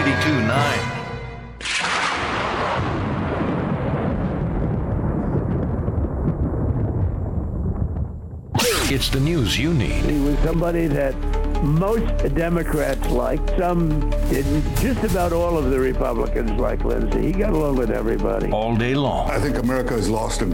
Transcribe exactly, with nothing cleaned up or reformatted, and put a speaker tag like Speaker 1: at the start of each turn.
Speaker 1: ninety-two point nine. It's the news you need.
Speaker 2: He was somebody that most Democrats liked. Some didn't. Just about all of the Republicans like Lindsey. He got along with everybody.
Speaker 1: All day long.
Speaker 3: I think America has lost a